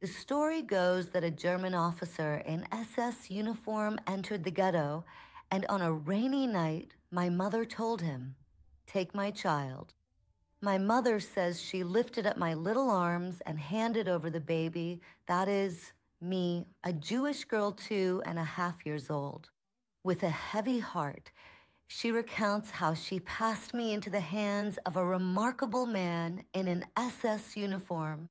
The story goes that a German officer in SS uniform entered the ghetto, and on a rainy night, my mother told him, "Take my child." My mother says she lifted up my little arms and handed over the baby, that is, me, a Jewish girl 2.5 years old. With a heavy heart, she recounts how she passed me into the hands of a remarkable man in an SS uniform.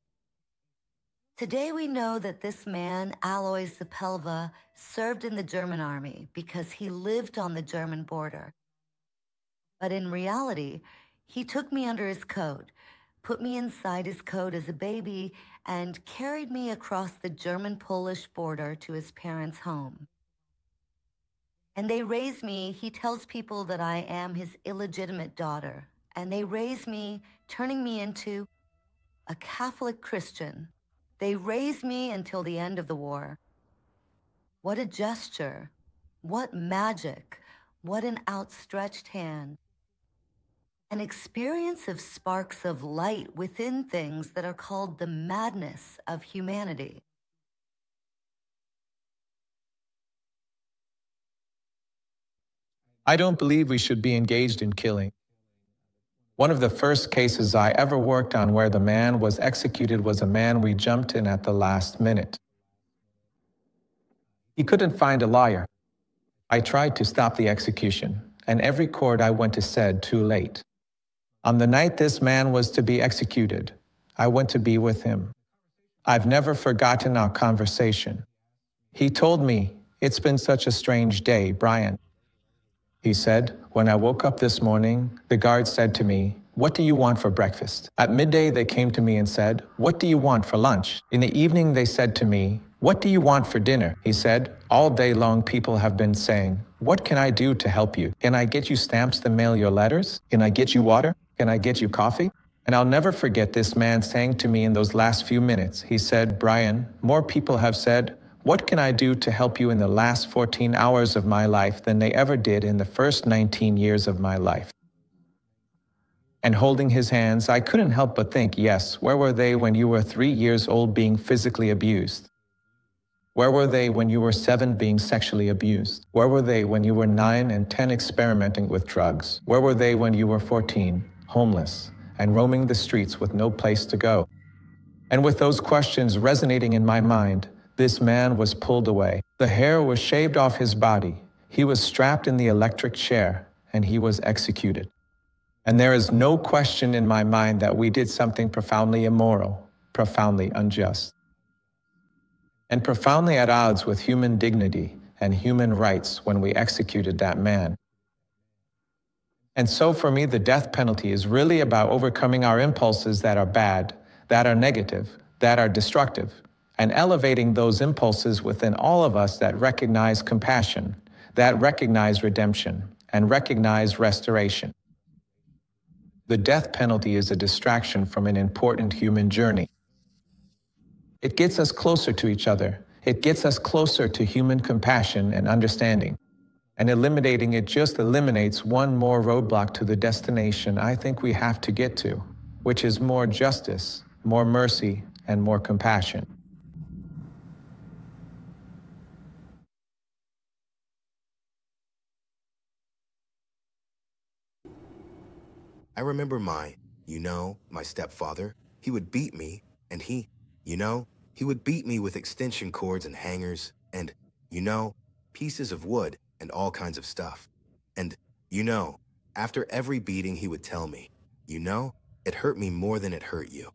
Today we know that this man, Alois Sepelva, served in the German army because he lived on the German border. But in reality, he took me under his coat, put me inside his coat as a baby, and carried me across the German-Polish border to his parents' home. And they raised me, he tells people that I am his illegitimate daughter, and they raised me, turning me into a Catholic Christian. They raised me until the end of the war. What a gesture, what magic, what an outstretched hand. An experience of sparks of light within things that are called the madness of humanity. I don't believe we should be engaged in killing. One of the first cases I ever worked on where the man was executed was a man we jumped in at the last minute. He couldn't find a lawyer. I tried to stop the execution, and every court I went to said too late. On the night this man was to be executed, I went to be with him. I've never forgotten our conversation. He told me, "It's been such a strange day, Brian." He said, "When I woke up this morning, the guard said to me, 'What do you want for breakfast?' At midday, they came to me and said, 'What do you want for lunch?' In the evening, they said to me, 'What do you want for dinner?' He said, 'All day long, people have been saying, 'What can I do to help you? Can I get you stamps to mail your letters? Can I get you water? Can I get you coffee?' And I'll never forget this man saying to me in those last few minutes, he said, 'Brian, more people have said, what can I do to help you in the last 14 hours of my life than they ever did in the first 19 years of my life?' And holding his hands, I couldn't help but think, yes, where were they when you were 3 years old being physically abused? Where were they when you were 7 being sexually abused? Where were they when you were 9 and 10 experimenting with drugs? Where were they when you were 14, homeless, and roaming the streets with no place to go? And with those questions resonating in my mind, this man was pulled away. The hair was shaved off his body. He was strapped in the electric chair, and he was executed. And there is no question in my mind that we did something profoundly immoral, profoundly unjust, and profoundly at odds with human dignity and human rights when we executed that man. And so for me, the death penalty is really about overcoming our impulses that are bad, that are negative, that are destructive, and elevating those impulses within all of us that recognize compassion, that recognize redemption, and recognize restoration. The death penalty is a distraction from an important human journey. It gets us closer to each other. It gets us closer to human compassion and understanding. And eliminating it just eliminates one more roadblock to the destination I think we have to get to, which is more justice, more mercy, and more compassion. I remember my stepfather, he would beat me, and he would beat me with extension cords and hangers, and, pieces of wood and all kinds of stuff. And, after every beating, he would tell me, it hurt me more than it hurt you.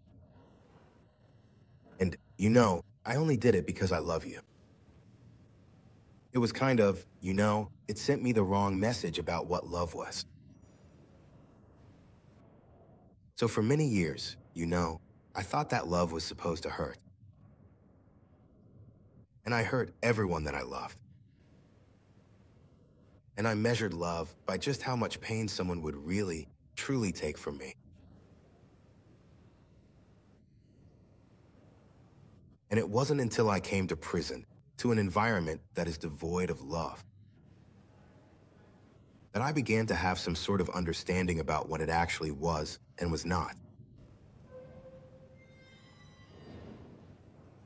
And, I only did it because I love you. It was kind of, it sent me the wrong message about what love was. So for many years, I thought that love was supposed to hurt. And I hurt everyone that I loved. And I measured love by just how much pain someone would really, truly take from me. And it wasn't until I came to prison, to an environment that is devoid of love, that I began to have some sort of understanding about what it actually was and was not.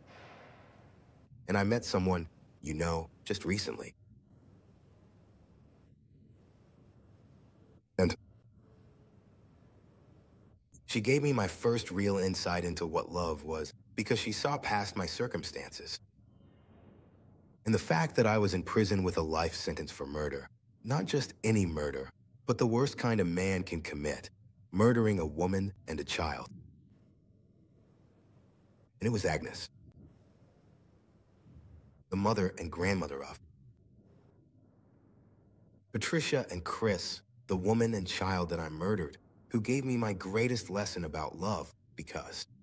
and I met someone, you know, just recently. And she gave me my first real insight into what love was because she saw past my circumstances. And the fact that I was in prison with a life sentence for murder, not just any murder, but the worst kind a man can commit, murdering a woman and a child. And it was Agnes, the mother and grandmother of Patricia and Chris, the woman and child that I murdered, who gave me my greatest lesson about love because